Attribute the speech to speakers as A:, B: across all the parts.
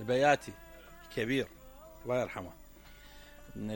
A: البياتي كبير الله يرحمه، من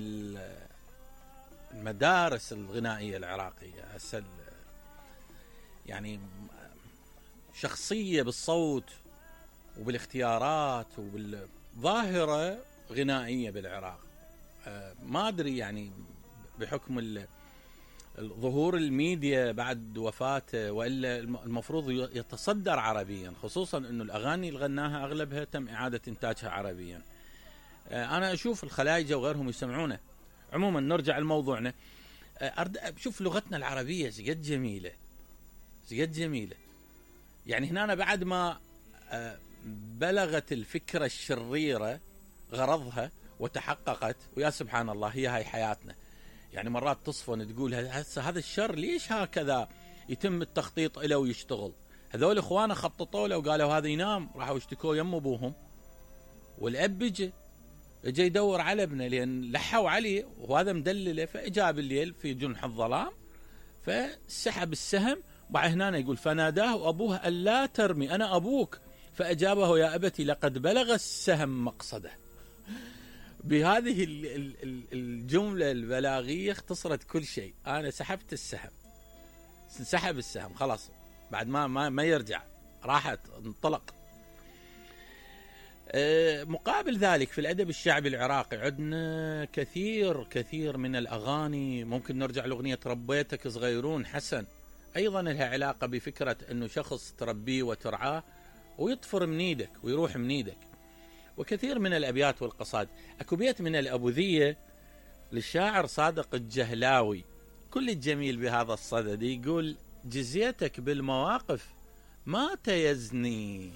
A: المدارس الغنائية العراقية. هسه يعني شخصية بالصوت وبالاختيارات وبالظاهرة غنائية بالعراق. ما أدري يعني بحكم ظهور الميديا بعد وفاته، وإلا المفروض يتصدر عربيا، خصوصا أنه الأغاني اللي غناها أغلبها تم إعادة إنتاجها عربيا. أنا أشوف الخلايجة وغيرهم يسمعونه. عموما نرجع لموضوعنا. شوف لغتنا العربية زقد جميلة، زقد جميلة. يعني هنا بعد ما بلغت الفكرة الشريرة غرضها وتحققت، ويا سبحان الله هي هاي حياتنا. يعني مرات تصفن تقول هذا الشر ليش هكذا يتم التخطيط له ويشتغل. هذول اخوانه خططوا له وقالوا هذا ينام، راحوا يشتكوا يم ابوهم، والاب اجى يدور على ابنه لان لحوا عليه وهذا مدلله، فاجا بالليل في جنح الظلام فسحب السهم. بعد هنا يقول فناداه ابوه الا ترمي انا ابوك، فاجابه يا ابتي لقد بلغ السهم مقصده. بهذه الجملة البلاغية اختصرت كل شيء. أنا سحبت السهم، سحب السهم خلاص، بعد ما يرجع، راحت انطلق. مقابل ذلك في الأدب الشعبي العراقي عندنا كثير من الأغاني. ممكن نرجع لأغنية ربيتك صغيرون حسن، أيضا لها علاقة بفكرة أنه شخص تربيه وترعاه ويطفر من ايدك ويروح من ايدك. وكثير من الأبيات والقصائد. أكو بيت من الأبوذية للشاعر صادق الجهلاوي كل الجميل بهذا الصدد، يقول جزيتك بالمواقف ما تيزني،